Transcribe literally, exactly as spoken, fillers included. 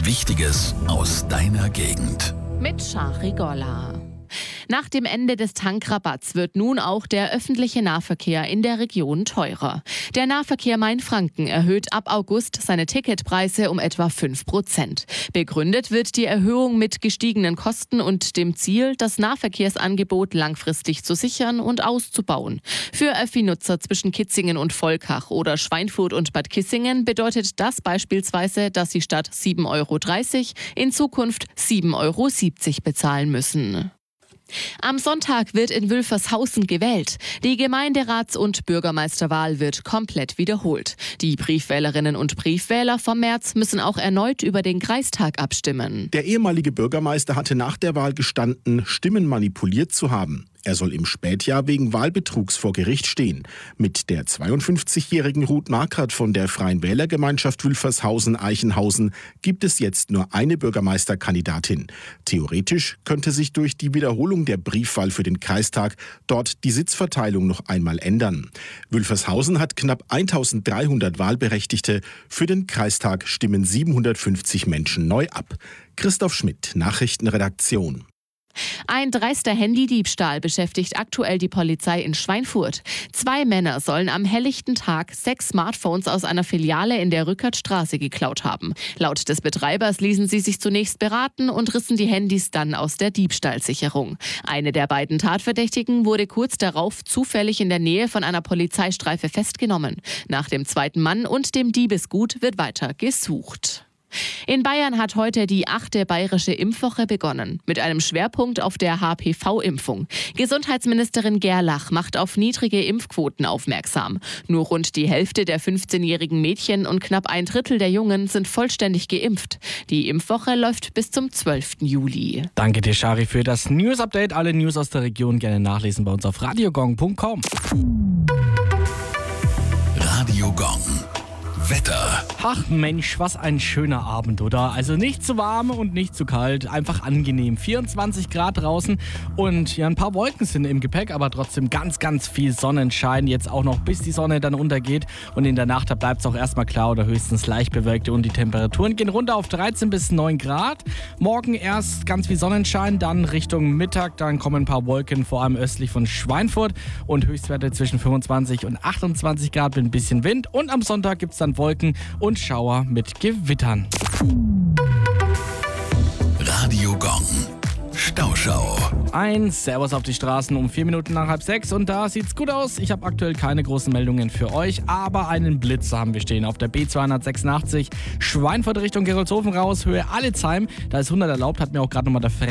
Wichtiges aus deiner Gegend. Mit Shari Golla. Nach dem Ende des Tankrabatts wird nun auch der öffentliche Nahverkehr in der Region teurer. Der Nahverkehr Main-Franken erhöht ab August seine Ticketpreise um etwa fünf Prozent. Begründet wird die Erhöhung mit gestiegenen Kosten und dem Ziel, das Nahverkehrsangebot langfristig zu sichern und auszubauen. Für Öffi-Nutzer zwischen Kitzingen und Volkach oder Schweinfurt und Bad Kissingen bedeutet das beispielsweise, dass sie statt sieben Euro dreißig in Zukunft sieben Euro siebzig bezahlen müssen. Am Sonntag wird in Wülfershausen gewählt. Die Gemeinderats- und Bürgermeisterwahl wird komplett wiederholt. Die Briefwählerinnen und Briefwähler vom März müssen auch erneut über den Kreistag abstimmen. Der ehemalige Bürgermeister hatte nach der Wahl gestanden, Stimmen manipuliert zu haben. Er soll im Spätjahr wegen Wahlbetrugs vor Gericht stehen. Mit der zweiundfünfzigjährigen Ruth Markert von der Freien Wählergemeinschaft Wülfershausen-Eichenhausen gibt es jetzt nur eine Bürgermeisterkandidatin. Theoretisch könnte sich durch die Wiederholung der Briefwahl für den Kreistag dort die Sitzverteilung noch einmal ändern. Wülfershausen hat knapp eintausenddreihundert Wahlberechtigte. Für den Kreistag stimmen siebenhundertfünfzig Menschen neu ab. Christoph Schmidt, Nachrichtenredaktion. Ein dreister Handydiebstahl beschäftigt aktuell die Polizei in Schweinfurt. Zwei Männer sollen am helllichten Tag sechs Smartphones aus einer Filiale in der Rückertstraße geklaut haben. Laut des Betreibers ließen sie sich zunächst beraten und rissen die Handys dann aus der Diebstahlsicherung. Eine der beiden Tatverdächtigen wurde kurz darauf zufällig in der Nähe von einer Polizeistreife festgenommen. Nach dem zweiten Mann und dem Diebesgut wird weiter gesucht. In Bayern hat heute die achte bayerische Impfwoche begonnen, mit einem Schwerpunkt auf der H P V-Impfung. Gesundheitsministerin Gerlach macht auf niedrige Impfquoten aufmerksam. Nur rund die Hälfte der fünfzehnjährigen Mädchen und knapp ein Drittel der Jungen sind vollständig geimpft. Die Impfwoche läuft bis zum zwölften Juli. Danke dir, Shari, für das News-Update. Alle News aus der Region gerne nachlesen bei uns auf radiogong punkt com. Radio Gong. Wetter. Ach Mensch, was ein schöner Abend, oder? Also nicht zu warm und nicht zu kalt, einfach angenehm. vierundzwanzig Grad draußen und ja, ein paar Wolken sind im Gepäck, aber trotzdem ganz, ganz viel Sonnenschein. Jetzt auch noch, bis die Sonne dann untergeht. Und in der Nacht, da bleibt es auch erstmal klar oder höchstens leicht bewölkt. Und die Temperaturen gehen runter auf dreizehn bis neun Grad. Morgen erst ganz viel Sonnenschein, dann Richtung Mittag, dann kommen ein paar Wolken, vor allem östlich von Schweinfurt. Und Höchstwerte zwischen fünfundzwanzig und achtundzwanzig Grad mit ein bisschen Wind. Und am Sonntag gibt es dann Wolken und Schauer mit Gewittern. Radio Gong. Stauschau. Ein Servus auf die Straßen um vier Minuten nach halb sechs und da sieht's gut aus. Ich habe aktuell keine großen Meldungen für euch, aber einen Blitz haben wir stehen auf der B zweihundertsechsundachtzig Schweinfurt Richtung Gerolzhofen raus, Höhe Alitzheim. Da ist hundert erlaubt, hat mir auch gerade nochmal der